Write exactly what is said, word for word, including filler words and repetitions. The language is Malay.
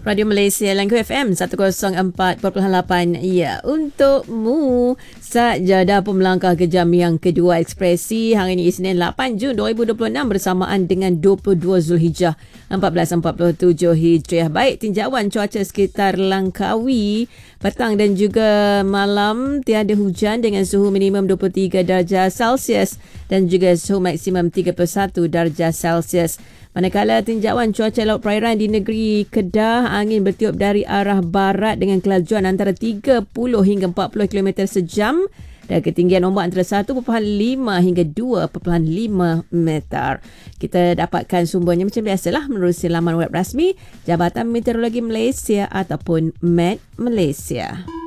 Radio Malaysia Langgu F M seratus empat perpuluhan lapan. Ya, untukmu sajadah pemelangkah kejam yang kedua ekspresi hari ini Isnin lapan Jun dua ribu dua puluh enam bersamaan dengan dua puluh dua Zulhijjah empat belas empat puluh tujuh Hijriah. Baik, tinjauan cuaca sekitar Langkawi petang dan juga malam tiada hujan dengan suhu minimum dua puluh tiga darjah Celsius dan juga suhu maksimum tiga puluh satu darjah Celsius. Manakala tinjauan cuaca laut perairan di negeri Kedah, angin bertiup dari arah barat dengan kelajuan antara tiga puluh hingga empat puluh kilometer sejam dan ketinggian ombak antara satu perpuluhan lima hingga dua perpuluhan lima meter. Kita dapatkan sumbernya macam biasalah menerusi laman web rasmi Jabatan Meteorologi Malaysia ataupun Met Malaysia.